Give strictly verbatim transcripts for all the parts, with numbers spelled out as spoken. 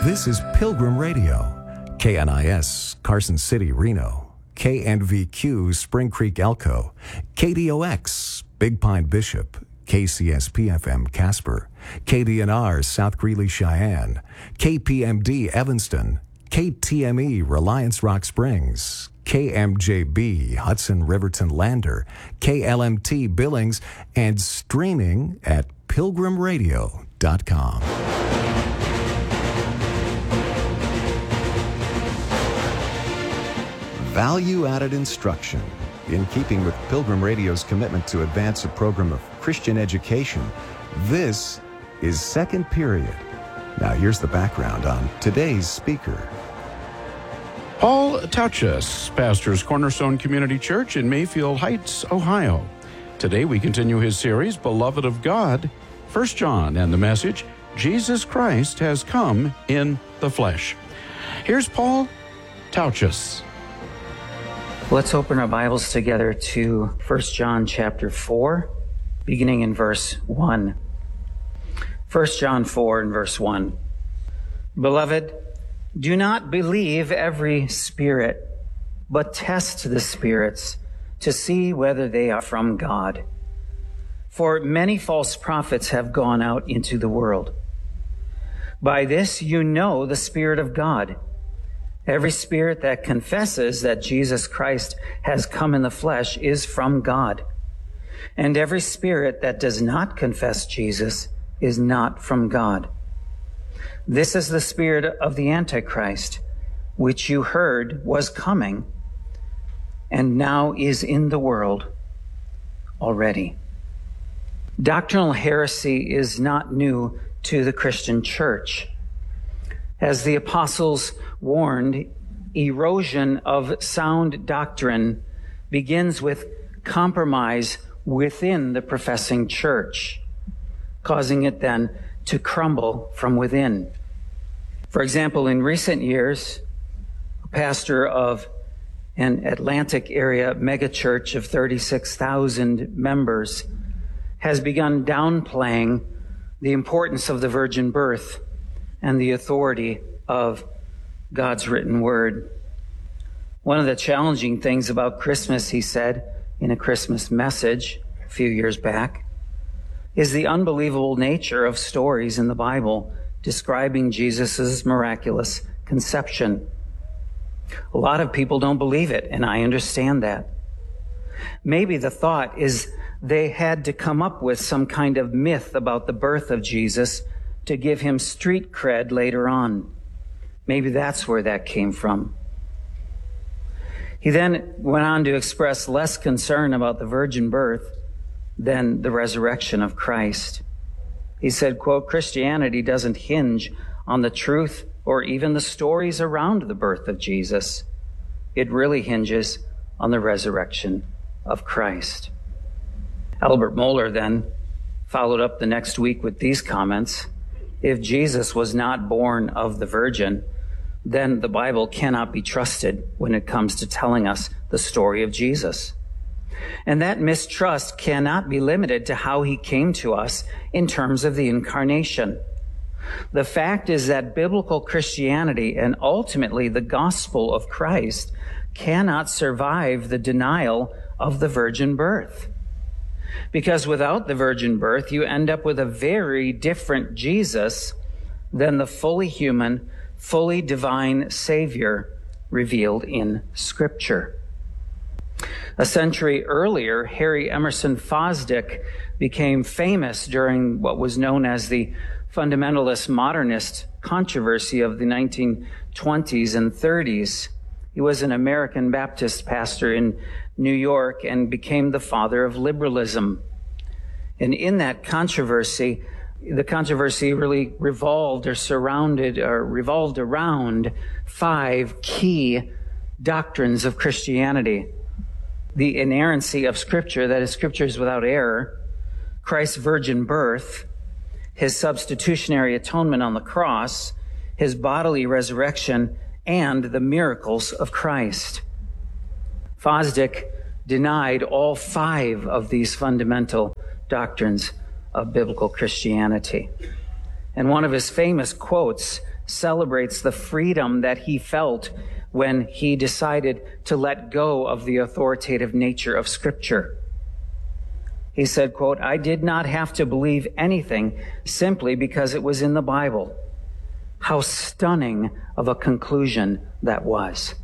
This is Pilgrim Radio, K N I S, Carson City, Reno, K N V Q, Spring Creek, Elko, K D O X, Big Pine, Bishop, K C S P F M, Casper, K D N R, South Greeley, Cheyenne, K P M D, Evanston, K T M E, Reliance Rock Springs, K M J B, Hudson Riverton Lander, K L M T Billings, and streaming at pilgrim radio dot com. Value-added instruction. In keeping with Pilgrim Radio's commitment to advance a program of Christian education, this is Second Period. Now here's the background on today's speaker. Paul Tauchus pastors Cornerstone Community Church in Mayfield Heights, Ohio. Today we continue his series, Beloved of God, First John, and the message, Jesus Christ has come in the flesh. Here's Paul Tauchus. Let's open our Bibles together to First John chapter four, beginning in verse one. First John four and verse one. Beloved, do not believe every spirit, but test the spirits to see whether they are from God. For many false prophets have gone out into the world. By this you know the Spirit of God. Every spirit that confesses that Jesus Christ has come in the flesh is from God. And every spirit that does not confess Jesus is not from God. This is the spirit of the Antichrist, which you heard was coming and now is in the world already. Doctrinal heresy is not new to the Christian church. As the apostles warned, erosion of sound doctrine begins with compromise within the professing church, causing it then to crumble from within. For example, in recent years, a pastor of an Atlantic area megachurch of thirty-six thousand members has begun downplaying the importance of the virgin birth and the authority of God's written word. One of the challenging things about Christmas, he said in a Christmas message a few years back, is the unbelievable nature of stories in the Bible describing Jesus' miraculous conception. A lot of people don't believe it, and I understand that. Maybe the thought is they had to come up with some kind of myth about the birth of Jesus to give him street cred later on. Maybe that's where that came from. He then went on to express less concern about the virgin birth than the resurrection of Christ. He said, quote, Christianity doesn't hinge on the truth or even the stories around the birth of Jesus. It really hinges on the resurrection of Christ. Albert Mohler then followed up the next week with these comments. If Jesus was not born of the Virgin, then the Bible cannot be trusted when it comes to telling us the story of Jesus. And that mistrust cannot be limited to how he came to us in terms of the incarnation. The fact is that biblical Christianity and ultimately the gospel of Christ cannot survive the denial of the virgin birth. Because without the virgin birth, you end up with a very different Jesus than the fully human, fully divine Savior revealed in Scripture. A century earlier, Harry Emerson Fosdick became famous during what was known as the fundamentalist modernist controversy of the nineteen twenties and thirties. He was an American Baptist pastor in New York and became the father of liberalism. And in that controversy, the controversy really revolved or surrounded or revolved around five key doctrines of Christianity. The inerrancy of Scripture, that is, Scripture is without error, Christ's virgin birth, his substitutionary atonement on the cross, his bodily resurrection, and the miracles of Christ. Fosdick denied all five of these fundamental doctrines of biblical Christianity. And one of his famous quotes celebrates the freedom that he felt when he decided to let go of the authoritative nature of Scripture. He said, quote, "I did not have to believe anything simply because it was in the Bible." How stunning of a conclusion that was.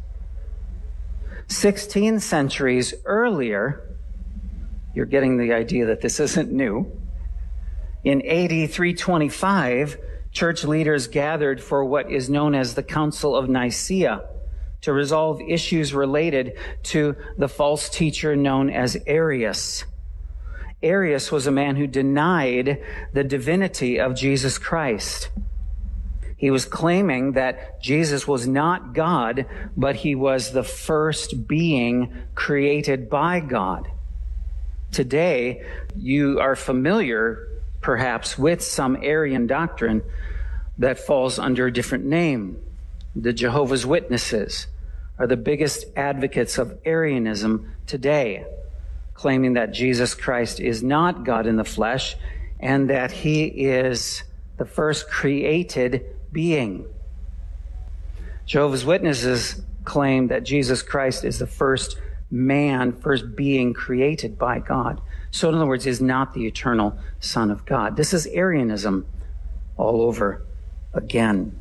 Sixteen centuries earlier, you're getting the idea that this isn't new. In A D three twenty-five, church leaders gathered for what is known as the Council of Nicaea to resolve issues related to the false teacher known as Arius. Arius was a man who denied the divinity of Jesus Christ. He was claiming that Jesus was not God, but he was the first being created by God. Today, you are familiar, perhaps, with some Arian doctrine that falls under a different name. The Jehovah's Witnesses are the biggest advocates of Arianism today, claiming that Jesus Christ is not God in the flesh and that he is the first created being. Jehovah's Witnesses claim that Jesus Christ is the first man, first being created by God. So in other words, is not the eternal Son of God. This is Arianism all over again.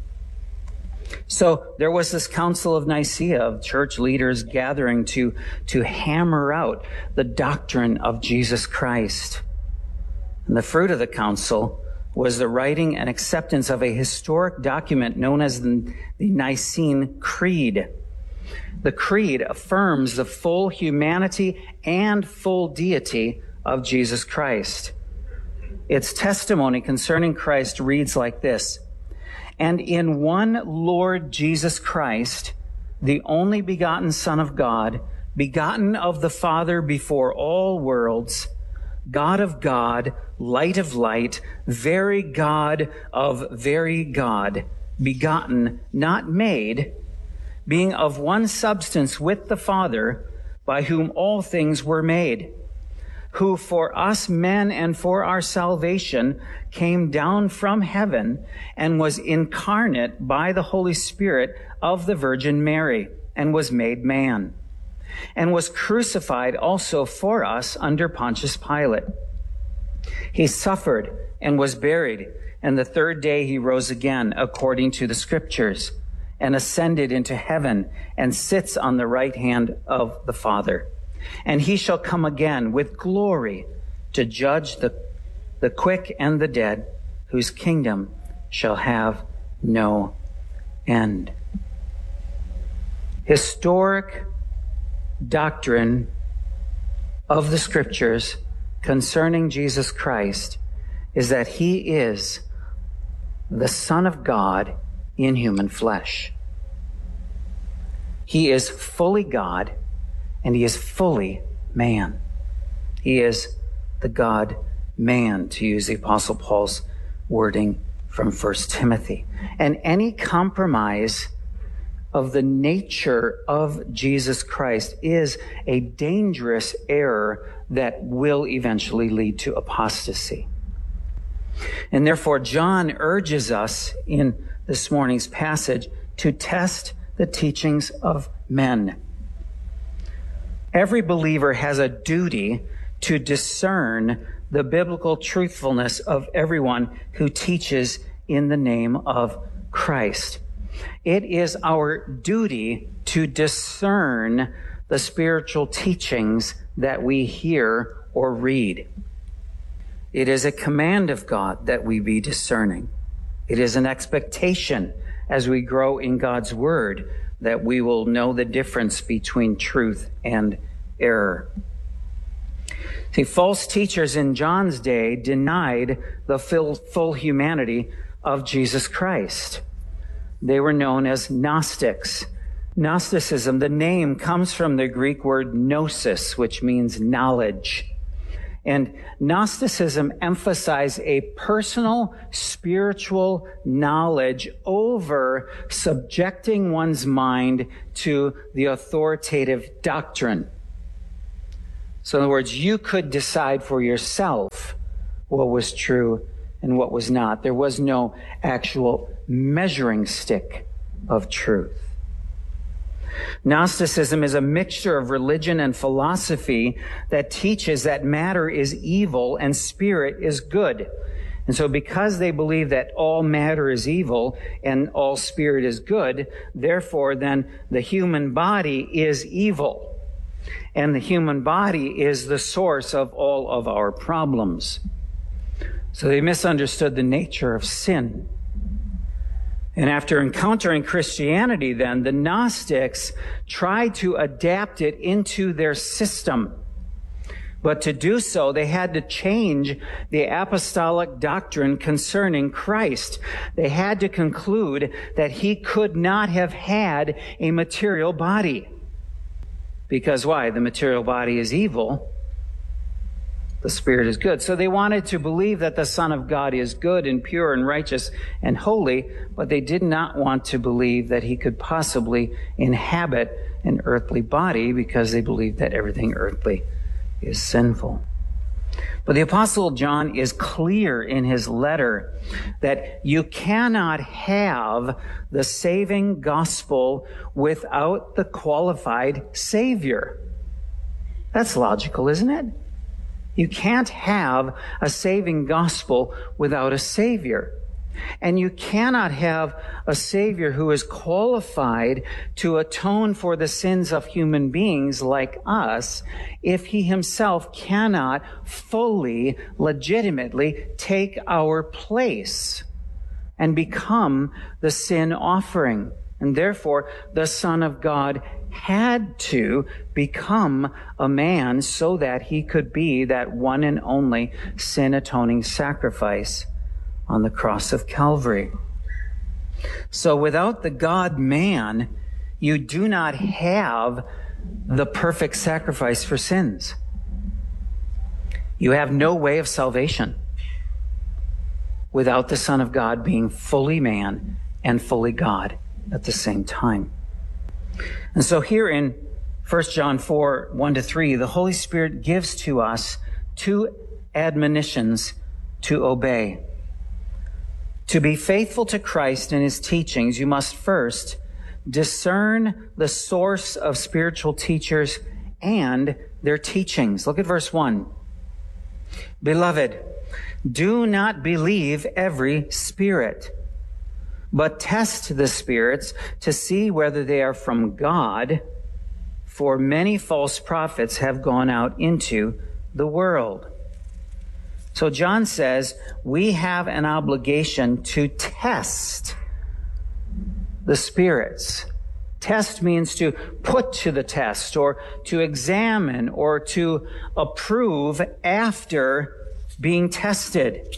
So there was this Council of Nicaea of church leaders gathering to, to hammer out the doctrine of Jesus Christ. And the fruit of the council was the writing and acceptance of a historic document known as the, the Nicene Creed. The Creed affirms the full humanity and full deity of Jesus Christ. Its testimony concerning Christ reads like this: "And in one Lord Jesus Christ, the only begotten Son of God, begotten of the Father before all worlds, God of God, light of light, very God of very God, begotten, not made, being of one substance with the Father, by whom all things were made, who for us men and for our salvation came down from heaven and was incarnate by the Holy Spirit of the Virgin Mary and was made man, and was crucified also for us under Pontius Pilate. He suffered and was buried, and the third day he rose again according to the Scriptures, and ascended into heaven and sits on the right hand of the Father. And he shall come again with glory to judge the, the quick and the dead, whose kingdom shall have no end." Historic doctrine of the Scriptures concerning Jesus Christ is that he is the Son of God in human flesh. He is fully God and he is fully man. He is the God-man, to use the Apostle Paul's wording from First Timothy. And any compromise of the nature of Jesus Christ is a dangerous error that will eventually lead to apostasy. And therefore, John urges us in this morning's passage to test the teachings of men. Every believer has a duty to discern the biblical truthfulness of everyone who teaches in the name of Christ. It is our duty to discern the spiritual teachings that we hear or read. It is a command of God that we be discerning. It is an expectation as we grow in God's Word that we will know the difference between truth and error. See, false teachers in John's day denied the full, full humanity of Jesus Christ. They were known as Gnostics. Gnosticism, the name comes from the Greek word gnosis, which means knowledge. And Gnosticism emphasized a personal spiritual knowledge over subjecting one's mind to the authoritative doctrine. So in other words, you could decide for yourself what was true and what was not. There was no actual measuring stick of truth. Gnosticism is a mixture of religion and philosophy that teaches that matter is evil and spirit is good. And so because they believe that all matter is evil and all spirit is good, therefore then the human body is evil. And the human body is the source of all of our problems. So they misunderstood the nature of sin. And after encountering Christianity then, the Gnostics tried to adapt it into their system. But to do so, they had to change the apostolic doctrine concerning Christ. They had to conclude that he could not have had a material body. Because why? The material body is evil. The spirit is good. So they wanted to believe that the Son of God is good and pure and righteous and holy, but they did not want to believe that he could possibly inhabit an earthly body because they believed that everything earthly is sinful. But the Apostle John is clear in his letter that you cannot have the saving gospel without the qualified Savior. That's logical, isn't it? You can't have a saving gospel without a Savior. And you cannot have a Savior who is qualified to atone for the sins of human beings like us if he himself cannot fully, legitimately take our place and become the sin offering. And therefore, the Son of God had to become a man so that he could be that one and only sin-atoning sacrifice on the cross of Calvary. So without the God-man, you do not have the perfect sacrifice for sins. You have no way of salvation without the Son of God being fully man and fully God at the same time. And so here in First John four, one to three, the Holy Spirit gives to us two admonitions to obey. To be faithful to Christ and his teachings, you must first discern the source of spiritual teachers and their teachings. Look at verse one. Beloved, do not believe every spirit, but test the spirits to see whether they are from God, for many false prophets have gone out into the world. So John says we have an obligation to test the spirits. Test means to put to the test or to examine or to approve after being tested.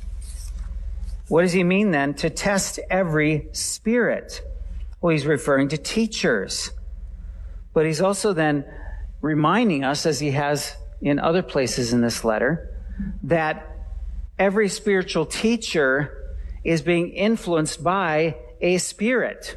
What does he mean then? To test every spirit. Well, he's referring to teachers. But he's also then reminding us, as he has in other places in this letter, that every spiritual teacher is being influenced by a spirit.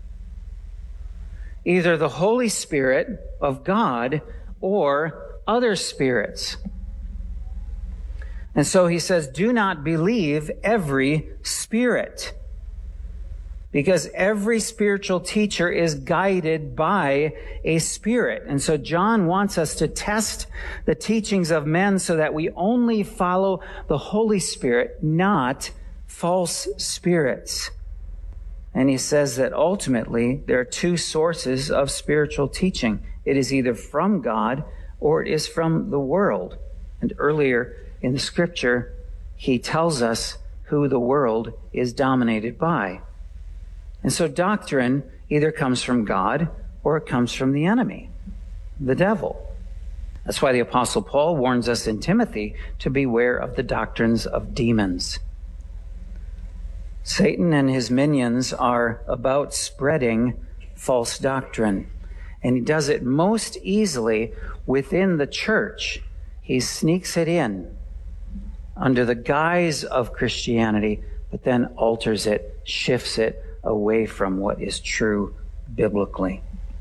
Either the Holy Spirit of God or other spirits. And so he says, do not believe every spirit. Because every spiritual teacher is guided by a spirit. And so John wants us to test the teachings of men so that we only follow the Holy Spirit, not false spirits. And he says that ultimately there are two sources of spiritual teaching. It is either from God or it is from the world. And earlier in the scripture, he tells us who the world is dominated by. And so doctrine either comes from God or it comes from the enemy, the devil. That's why the Apostle Paul warns us in Timothy to beware of the doctrines of demons. Satan and his minions are about spreading false doctrine, and he does it most easily within the church. He sneaks it in under the guise of Christianity, but then alters it, shifts it away from what is true biblically.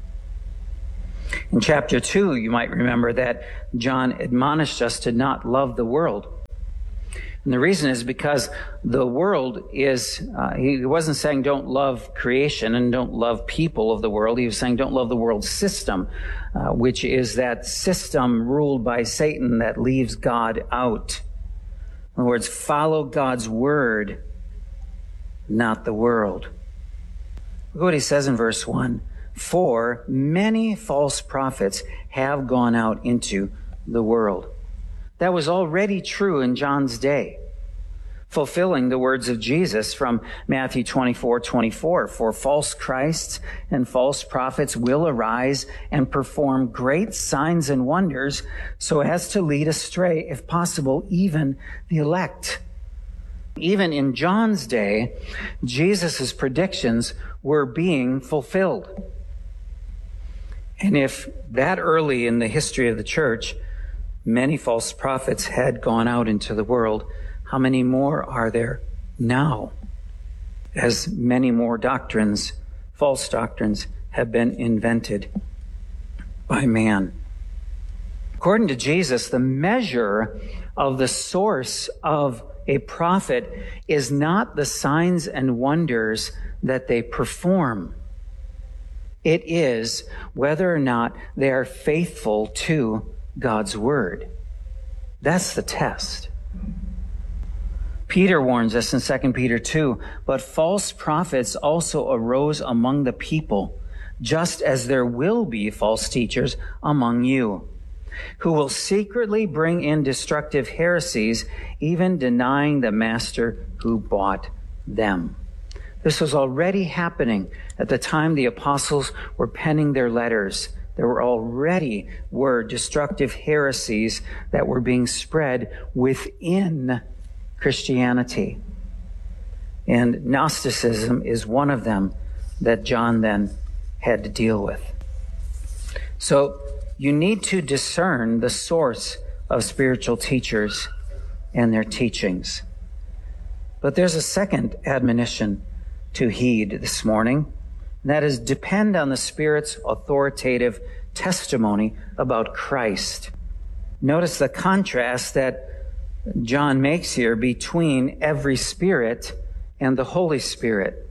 In chapter two, you might remember that John admonished us to not love the world. And the reason is because the world is, uh, he wasn't saying don't love creation and don't love people of the world. He was saying don't love the world system, uh, which is that system ruled by Satan that leaves God out. In other words, follow God's word, not the world. Look what he says in verse one. For many false prophets have gone out into the world. That was already true in John's day, fulfilling the words of Jesus from Matthew twenty-four twenty-four. For false Christs and false prophets will arise and perform great signs and wonders so as to lead astray, if possible, even the elect. Even in John's day, Jesus' predictions were being fulfilled. And if that early in the history of the church, many false prophets had gone out into the world, how many more are there now? As many more doctrines, false doctrines, have been invented by man. According to Jesus, the measure of the source of a prophet is not the signs and wonders that they perform. It is whether or not they are faithful to God's word. That's the test. Peter warns us in Second Peter two, but false prophets also arose among the people, just as there will be false teachers among you, who will secretly bring in destructive heresies, even denying the master who bought them. This was already happening at the time the apostles were penning their letters. There were already were destructive heresies that were being spread within Christianity. And Gnosticism is one of them that John then had to deal with. So you need to discern the source of spiritual teachers and their teachings. But there's a second admonition to heed this morning. And that is, depend on the Spirit's authoritative testimony about Christ. Notice the contrast that John makes here between every spirit and the Holy Spirit.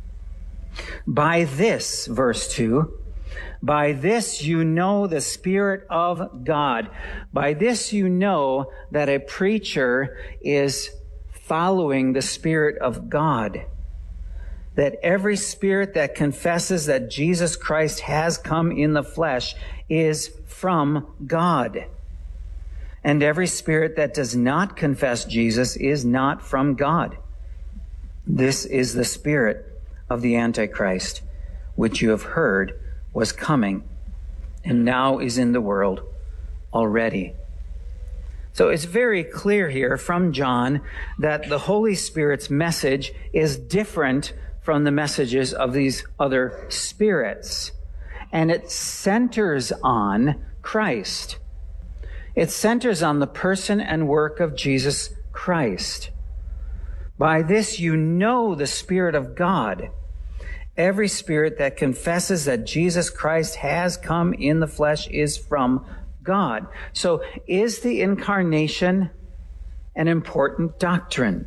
By this, verse two, by this you know the Spirit of God. By this you know that a preacher is following the Spirit of God. That every spirit that confesses that Jesus Christ has come in the flesh is from God. And every spirit that does not confess Jesus is not from God. This is the spirit of the Antichrist, which you have heard was coming and now is in the world already. So it's very clear here from John that the Holy Spirit's message is different from the messages of these other spirits. And it centers on Christ. It centers on the person and work of Jesus Christ. By this you know the Spirit of God. Every spirit that confesses that Jesus Christ has come in the flesh is from God. So is the incarnation an important doctrine?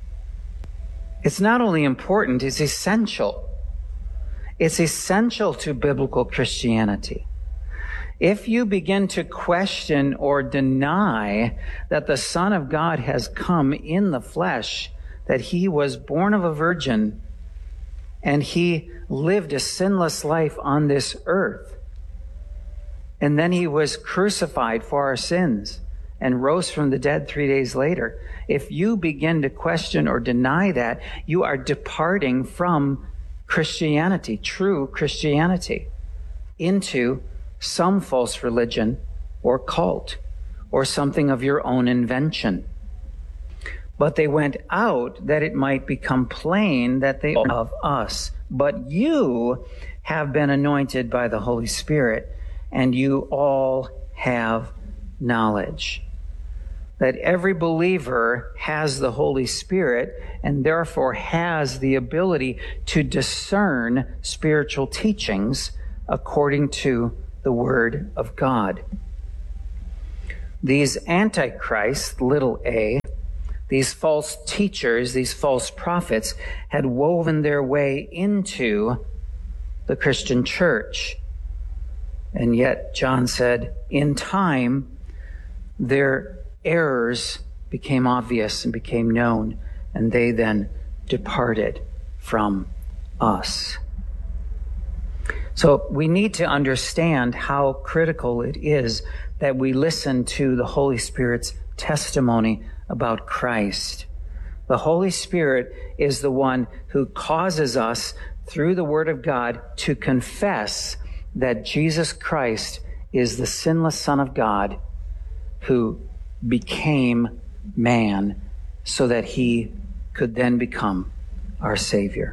It's not only important, it's essential. It's essential to biblical Christianity. If you begin to question or deny that the Son of God has come in the flesh, that he was born of a virgin, and he lived a sinless life on this earth, and then he was crucified for our sins and rose from the dead three days later. If you begin to question or deny that, you are departing from Christianity, true Christianity, into some false religion or cult or something of your own invention. But they went out that it might become plain that they are of us. But you have been anointed by the Holy Spirit, and you all have knowledge. That every believer has the Holy Spirit and therefore has the ability to discern spiritual teachings according to the Word of God. These antichrists, little a, These false teachers, these false prophets, had woven their way into the Christian church. And yet, John said, in time, their errors became obvious and became known, and they then departed from us. So we need to understand how critical it is that we listen to the Holy Spirit's testimony about Christ. The Holy Spirit is the one who causes us, through the Word of God, to confess that Jesus Christ is the sinless Son of God who became man so that he could then become our Savior.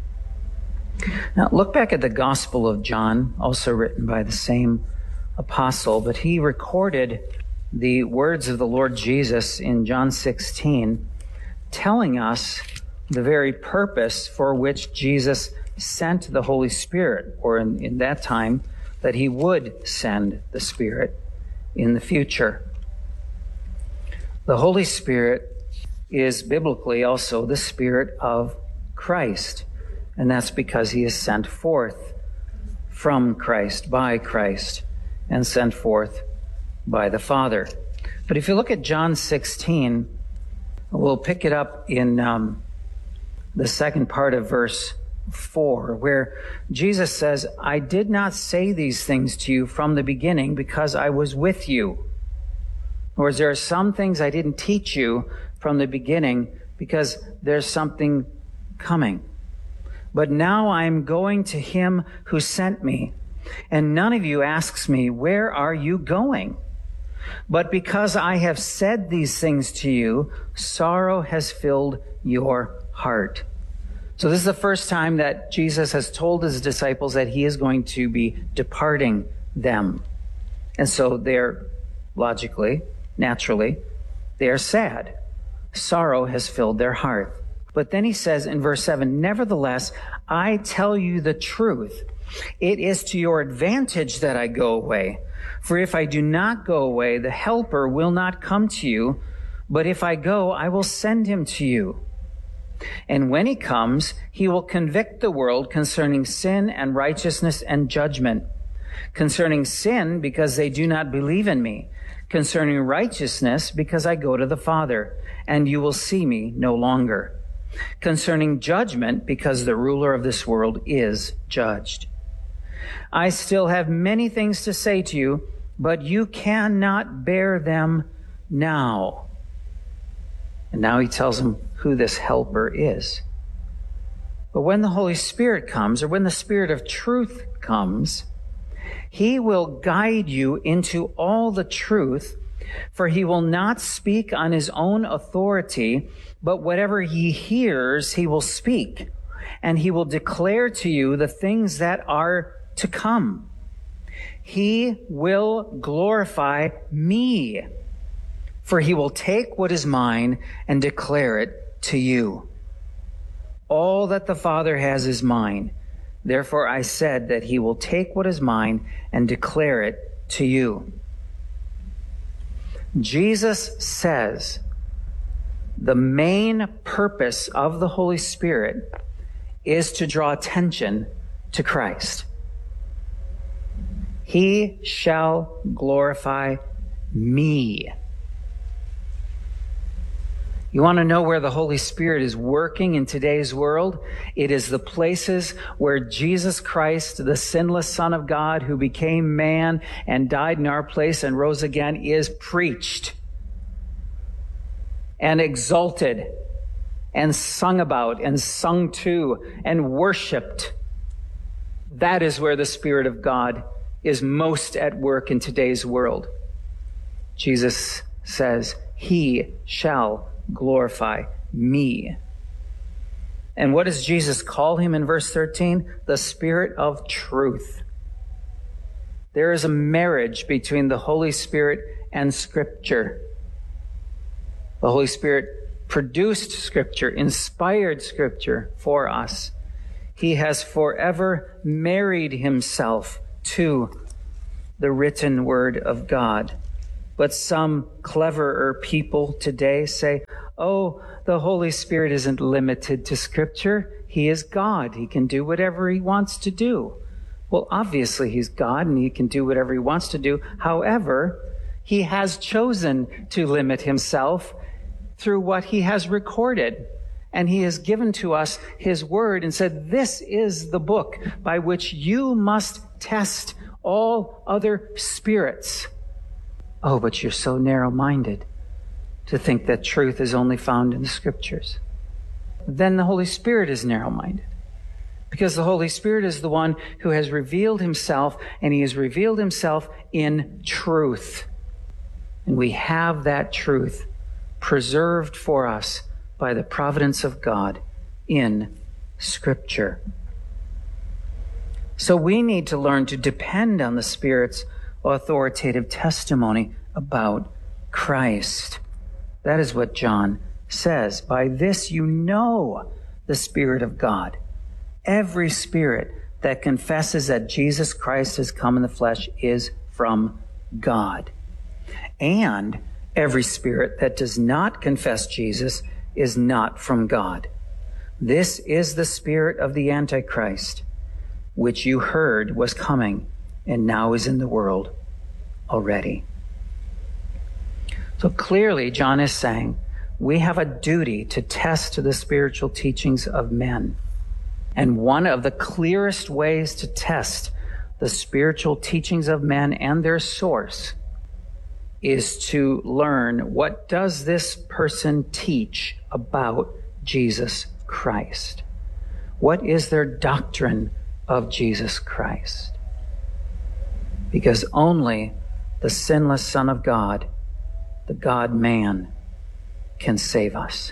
Now, look back at the Gospel of John, also written by the same apostle, but he recorded the words of the Lord Jesus in John sixteen, telling us the very purpose for which Jesus sent the Holy Spirit, or in, in that time, that he would send the Spirit in the future. The Holy Spirit is biblically also the Spirit of Christ, and that's because he is sent forth from Christ, by Christ, and sent forth by the Father. But if you look at John sixteen, we'll pick it up in um, the second part of verse four, where Jesus says, I did not say these things to you from the beginning because I was with you. Or there are some things I didn't teach you from the beginning because there's something coming. But now I'm going to him who sent me, and none of you asks me, where are you going? But because I have said these things to you, sorrow has filled your heart. So this is the first time that Jesus has told his disciples that he is going to be departing them. And so they're logically, naturally, they are sad. Sorrow has filled their heart. But then he says in verse seven, nevertheless, I tell you the truth. It is to your advantage that I go away. For if I do not go away, the Helper will not come to you. But if I go, I will send him to you. And when he comes, he will convict the world concerning sin and righteousness and judgment. Concerning sin, because they do not believe in me. Concerning righteousness, because I go to the Father, and you will see me no longer. Concerning judgment, because the ruler of this world is judged. I still have many things to say to you, but you cannot bear them now. And now he tells them who this helper is. But when the Holy Spirit comes, or when the Spirit of truth comes, he will guide you into all the truth, for he will not speak on his own authority, but whatever he hears, he will speak, and he will declare to you the things that are to come. He will glorify me, for he will take what is mine and declare it to you. All that the Father has is mine. Therefore I said that he will take what is mine and declare it to you. Jesus says the main purpose of the Holy Spirit is to draw attention to Christ. He shall glorify me. You want to know where the Holy Spirit is working in today's world? It is the places where Jesus Christ, the sinless Son of God who became man and died in our place and rose again, is preached and exalted and sung about and sung to and worshiped. That is where the Spirit of God is most at work in today's world. Jesus says, he shall glorify me. And what does Jesus call him in verse thirteen? The Spirit of truth. There is a marriage between the Holy Spirit and Scripture. The Holy Spirit produced Scripture, inspired Scripture for us. He has forever married himself to the written word of God. But some cleverer people today say, oh, the Holy Spirit isn't limited to Scripture. He is God. He can do whatever he wants to do. Well, obviously he's God and he can do whatever he wants to do. However, he has chosen to limit himself through what he has recorded. And he has given to us his word and said, this is the book by which you must test all other spirits. Oh, but you're so narrow-minded to think that truth is only found in the Scriptures. Then the Holy Spirit is narrow-minded, because the Holy Spirit is the one who has revealed himself, and he has revealed himself in truth. And we have that truth preserved for us by the providence of God in Scripture. So we need to learn to depend on the Spirit's authoritative testimony about Christ. That is what John says. By this you know the Spirit of God. Every spirit that confesses that Jesus Christ has come in the flesh is from God. And every spirit that does not confess Jesus is not from God. This is the spirit of the Antichrist, which you heard was coming and now is in the world already. So clearly, John is saying we have a duty to test the spiritual teachings of men. And one of the clearest ways to test the spiritual teachings of men and their source is to learn, what does this person teach about Jesus Christ? What is their doctrine of Jesus Christ? Because only the sinless Son of God, the God-man, can save us.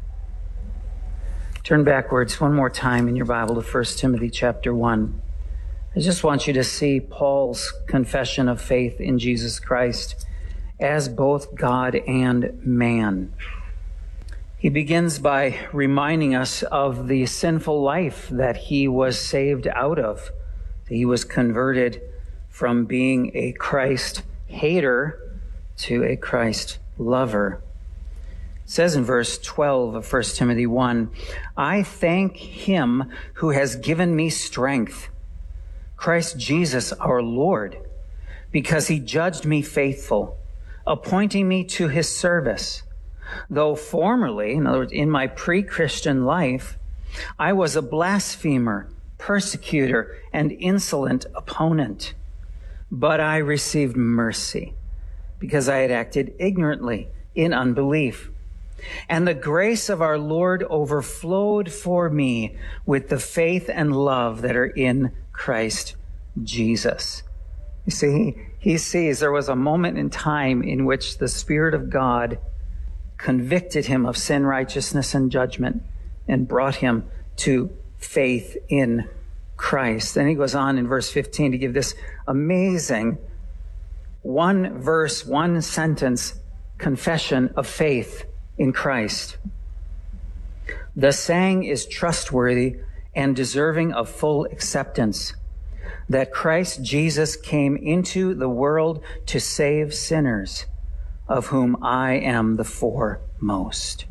Turn backwards one more time in your Bible to First Timothy chapter one. I just want you to see Paul's confession of faith in Jesus Christ as both God and man. He begins by reminding us of the sinful life that he was saved out of. He was converted from being a Christ hater to a Christ lover. It says in verse twelve of First Timothy one, I thank him who has given me strength, Christ Jesus our Lord, because he judged me faithful, appointing me to his service. Though formerly, in other words, in my pre-Christian life, I was a blasphemer, persecutor, and insolent opponent. But I received mercy because I had acted ignorantly in unbelief. And the grace of our Lord overflowed for me with the faith and love that are in Christ Jesus. You see, he sees there was a moment in time in which the Spirit of God convicted him of sin, righteousness, and judgment and brought him to faith in Christ. Then he goes on in verse fifteen to give this amazing one verse, one sentence confession of faith in Christ. The saying is trustworthy and deserving of full acceptance, that Christ Jesus came into the world to save sinners, of whom I am the foremost.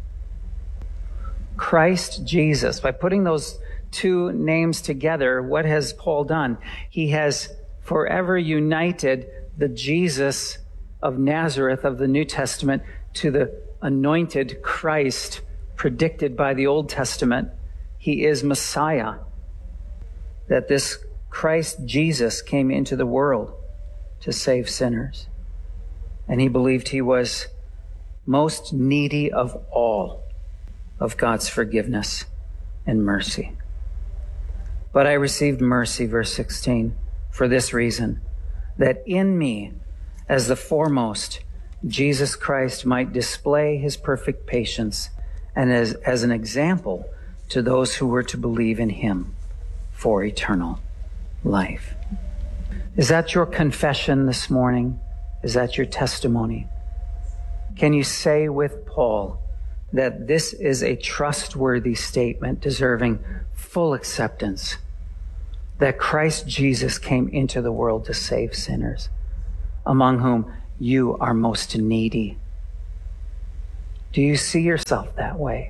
Christ Jesus, by putting those two names together, what has Paul done? He has forever united the Jesus of Nazareth of the New Testament to the anointed Christ predicted by the Old Testament. He is Messiah. That this Christ Jesus came into the world to save sinners. And he believed he was most needy of all of God's forgiveness and mercy. But I received mercy, verse sixteen, for this reason, that in me, as the foremost, Jesus Christ might display his perfect patience and as, as an example to those who were to believe in him for eternal life. Is that your confession this morning? Is that your testimony? Can you say with Paul that this is a trustworthy statement deserving full acceptance, that Christ Jesus came into the world to save sinners, among whom you are most needy? Do you see yourself that way?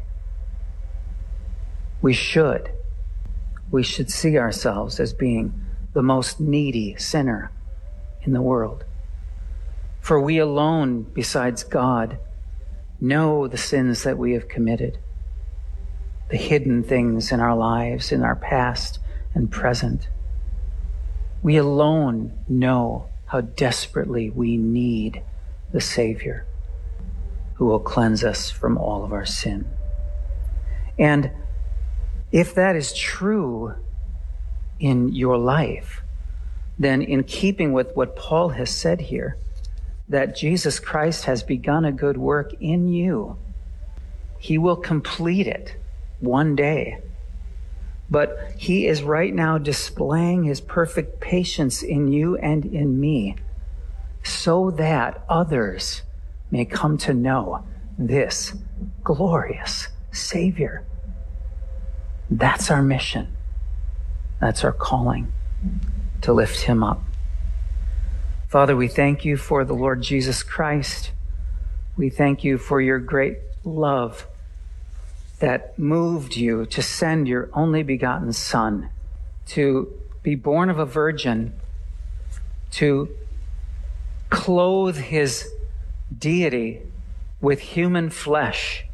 We should. We should see ourselves as being the most needy sinner in the world. For we alone, besides God, know the sins that we have committed, the hidden things in our lives, in our past and present. We alone know how desperately we need the Savior who will cleanse us from all of our sin. And if that is true in your life, then in keeping with what Paul has said here, that Jesus Christ has begun a good work in you, he will complete it one day. But he is right now displaying his perfect patience in you and in me, so that others may come to know this glorious Savior. That's our mission. That's our calling, to lift him up. Father, we thank you for the Lord Jesus Christ. We thank you for your great love that moved you to send your only begotten Son to be born of a virgin, to clothe his deity with human flesh,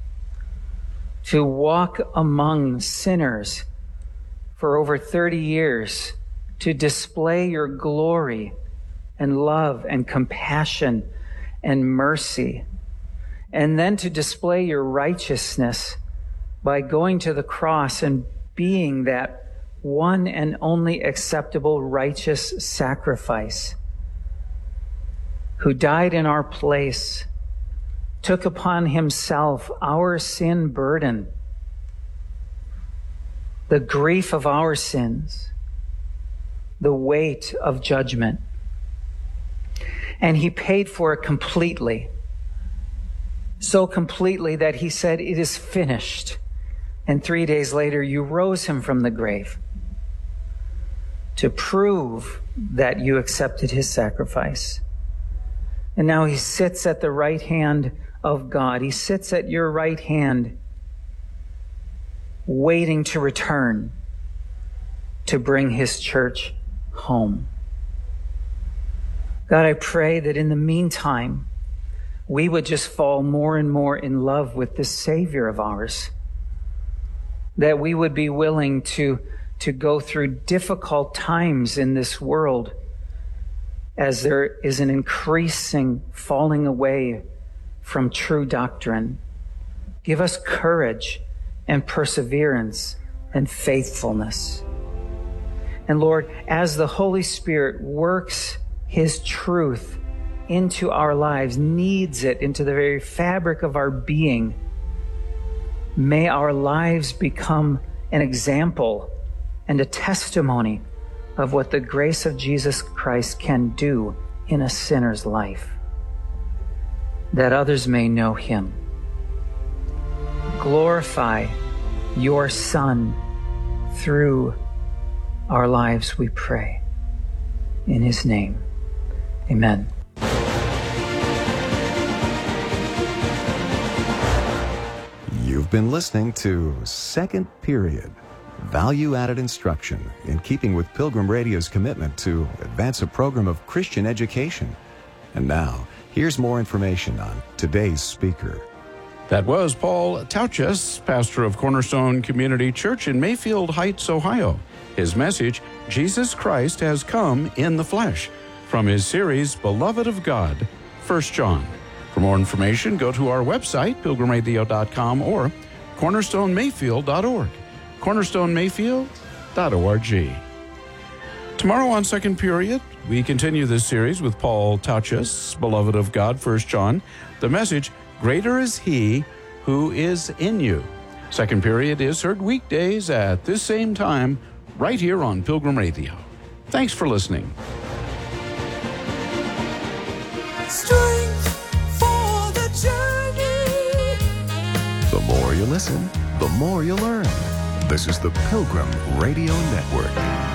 to walk among sinners for over thirty years, to display your glory and love and compassion and mercy, and then to display your righteousness by going to the cross and being that one and only acceptable righteous sacrifice, who died in our place, took upon himself our sin burden, the grief of our sins, the weight of judgment. And he paid for it completely, so completely that he said, "It is finished." And three days later, you rose him from the grave to prove that you accepted his sacrifice. And now he sits at the right hand of God. He sits at your right hand, waiting to return to bring his church home. God, I pray that in the meantime, we would just fall more and more in love with this Savior of ours, that we would be willing to, to go through difficult times in this world as there is an increasing falling away from true doctrine. Give us courage and perseverance and faithfulness. And Lord, as the Holy Spirit works his truth into our lives, kneads it into the very fabric of our being, may our lives become an example and a testimony of what the grace of Jesus Christ can do in a sinner's life, that others may know him. Glorify your Son through our lives, we pray. In his name, amen. You've been listening to Second Period, value-added instruction in keeping with Pilgrim Radio's commitment to advance a program of Christian education. And now, here's more information on today's speaker. That was Paul Tauchus, pastor of Cornerstone Community Church in Mayfield Heights, Ohio. His message, Jesus Christ Has Come in the Flesh, from his series, Beloved of God, First John. For more information, go to our website, pilgrim radio dot com, or cornerstone mayfield dot org. cornerstone mayfield dot org. Tomorrow on Second Period, we continue this series with Paul Tauchus, Beloved of God, First John. The message, Greater is He who is in you. Second Period is heard weekdays at this same time, right here on Pilgrim Radio. Thanks for listening. Strength for the journey. The more you listen, the more you learn. This is the Pilgrim Radio Network.